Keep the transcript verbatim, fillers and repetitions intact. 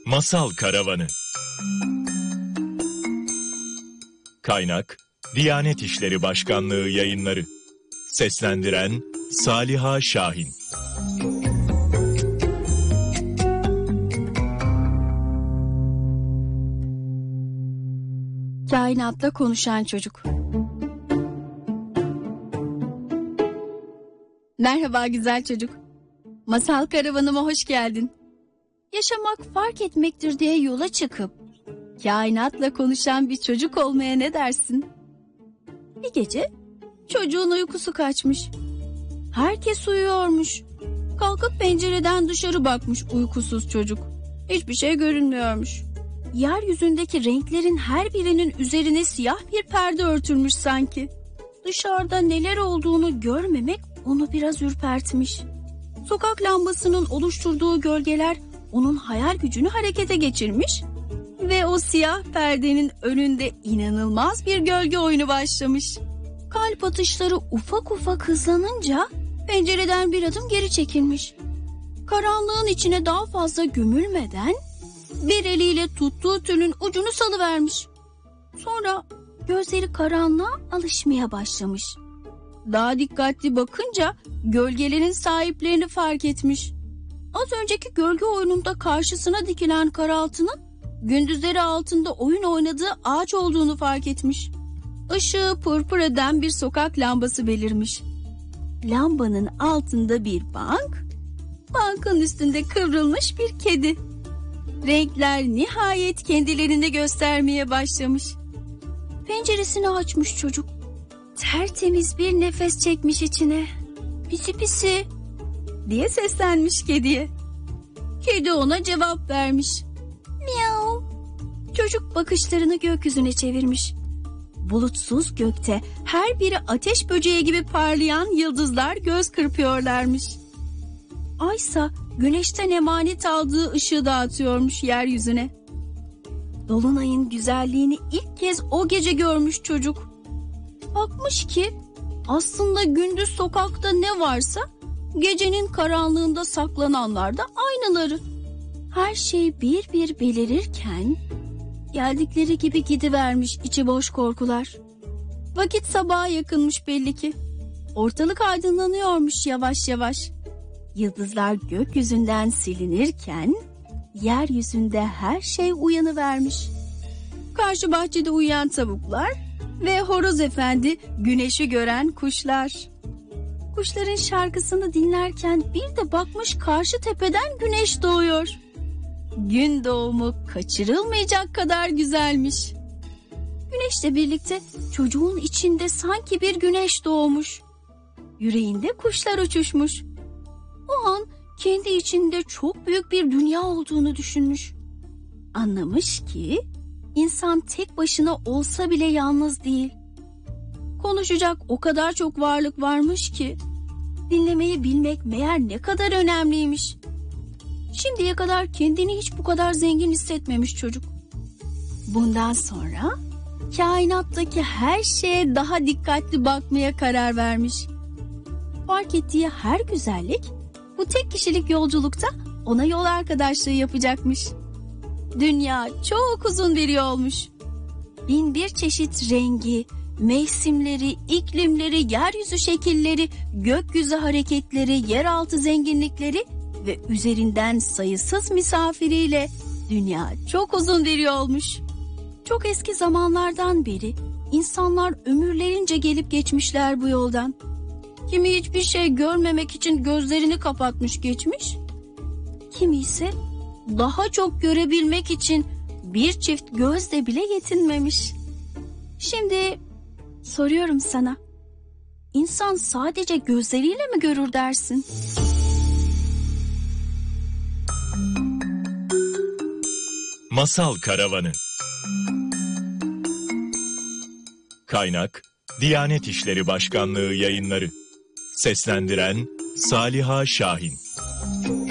Masal Karavanı. Kaynak: Diyanet İşleri Başkanlığı Yayınları. Seslendiren: Saliha Şahin. Kainatla konuşan çocuk. Merhaba güzel çocuk. Masal karavanıma hoş geldin. Yaşamak fark etmektir diye yola çıkıp kainatla konuşan bir çocuk olmaya ne dersin? Bir gece çocuğun uykusu kaçmış. Herkes uyuyormuş. Kalkıp pencereden dışarı bakmış uykusuz çocuk. Hiçbir şey görünmüyormuş. Yeryüzündeki renklerin her birinin üzerine siyah bir perde örtülmüş sanki. Dışarıda neler olduğunu görmemek onu biraz ürpertmiş. Sokak lambasının oluşturduğu gölgeler onun hayal gücünü harekete geçirmiş ve o siyah perdenin önünde inanılmaz bir gölge oyunu başlamış. Kalp atışları ufak ufak hızlanınca pencereden bir adım geri çekilmiş. Karanlığın içine daha fazla gömülmeden bir eliyle tuttuğu tülün ucunu salıvermiş. Sonra gözleri karanlığa alışmaya başlamış. Daha dikkatli bakınca gölgelerin sahiplerini fark etmiş. Az önceki gölge oyununda karşısına dikilen karaltının gündüzleri altında oyun oynadığı ağaç olduğunu fark etmiş. Işığı pırpır eden bir sokak lambası belirmiş. Lambanın altında bir bank, bankın üstünde kıvrılmış bir kedi. Renkler nihayet kendilerini göstermeye başlamış. Penceresini açmış çocuk. Tertemiz bir nefes çekmiş içine. Pisi pisi diye seslenmiş kediye. Kedi ona cevap vermiş. Miyav. Çocuk bakışlarını gökyüzüne çevirmiş. Bulutsuz gökte her biri ateş böceği gibi parlayan yıldızlar göz kırpıyorlarmış. Aysa güneşten emanet aldığı ışığı dağıtıyormuş yeryüzüne. Dolunayın güzelliğini ilk kez o gece görmüş çocuk. Bakmış ki aslında gündüz sokakta ne varsa gecenin karanlığında saklananlar da aynıları. Her şey bir bir belirirken geldikleri gibi gidivermiş içi boş korkular. Vakit sabaha yakınmış belli ki. Ortalık aydınlanıyormuş yavaş yavaş. Yıldızlar gökyüzünden silinirken yeryüzünde her şey uyanıvermiş. Karşı bahçede uyuyan tavuklar ve horoz efendi güneşi gören kuşlar. Kuşların şarkısını dinlerken bir de bakmış karşı tepeden güneş doğuyor. Gün doğumu kaçırılmayacak kadar güzelmiş. Güneşle birlikte çocuğun içinde sanki bir güneş doğmuş. Yüreğinde kuşlar uçuşmuş. O an kendi içinde çok büyük bir dünya olduğunu düşünmüş. Anlamış ki insan tek başına olsa bile yalnız değil. Konuşacak o kadar çok varlık varmış ki dinlemeyi bilmek meğer ne kadar önemliymiş. Şimdiye kadar kendini hiç bu kadar zengin hissetmemiş çocuk. Bundan sonra kainattaki her şeye daha dikkatli bakmaya karar vermiş. Fark ettiği her güzellik bu tek kişilik yolculukta ona yol arkadaşlığı yapacakmış. Dünya çok uzun bir yolmuş. Bin bir çeşit rengi, mevsimleri, iklimleri, yeryüzü şekilleri, gökyüzü hareketleri, yeraltı zenginlikleri ve üzerinden sayısız misafiriyle dünya çok uzun bir yolmuş. Çok eski zamanlardan beri insanlar ömürlerince gelip geçmişler bu yoldan. Kimi hiçbir şey görmemek için gözlerini kapatmış geçmiş, kimi ise daha çok görebilmek için bir çift gözle bile yetinmemiş. Şimdi soruyorum sana, insan sadece gözleriyle mi görür dersin? Masal Karavanı. Kaynak: Diyanet İşleri Başkanlığı Yayınları. Seslendiren: Saliha Şahin.